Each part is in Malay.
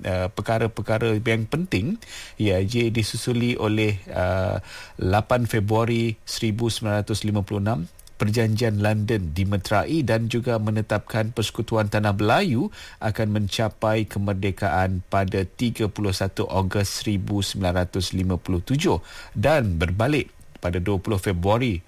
perkara-perkara yang penting, IAJ disusuli oleh 8 Februari 1956, Perjanjian London dimeterai dan juga menetapkan Persekutuan Tanah Melayu akan mencapai kemerdekaan pada 31 Ogos 1957 dan berbalik pada 20 Februari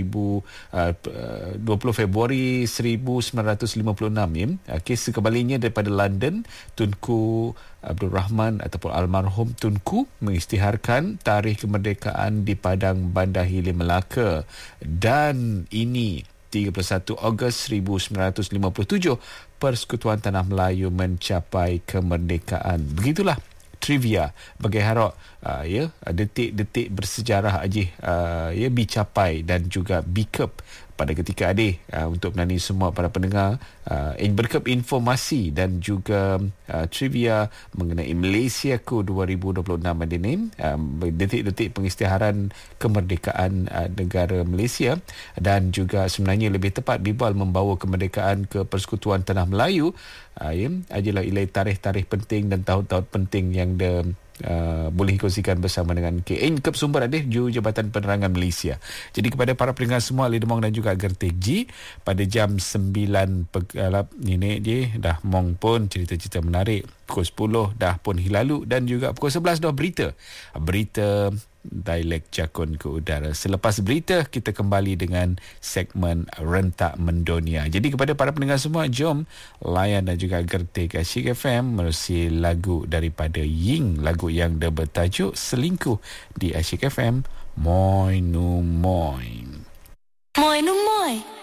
1956 kes sekembalinya daripada London. Tunku Abdul Rahman ataupun almarhum Tunku mengisytiharkan tarikh kemerdekaan di Padang Bandar Hilir Melaka, dan ini 31 Ogos 1957 Persekutuan Tanah Melayu mencapai kemerdekaan. Begitulah trivia bagi harap detik-detik bersejarah dicapai dan juga bikep pada ketika untuk menani semua para pendengar berkep informasi dan juga trivia mengenai Malaysiaku 2026 detik-detik pengisytiharan kemerdekaan negara Malaysia, dan juga sebenarnya lebih tepat Bibal membawa kemerdekaan ke Persekutuan Tanah Melayu adalah tarikh-tarikh penting dan tahun-tahun penting yang boleh kongsikan bersama dengan KN sumber Juru Jabatan Penerangan Malaysia. Jadi kepada para pendengar semua Ali Demong dan juga Gertik G, pada jam 9 ini dah mong pun cerita-cerita menarik, pukul 10 dah pun hilalu, dan juga pukul 11 dah berita dialek Jakun ke udara. Selepas berita kita kembali dengan segmen Rentak Mendonia. Jadi kepada para pendengar semua, jom layan dan juga gertik Asyik FM menerusi lagu daripada Ying, lagu yang bertajuk Selingkuh di Asyik FM. Moi nu moi. Moi nu moi.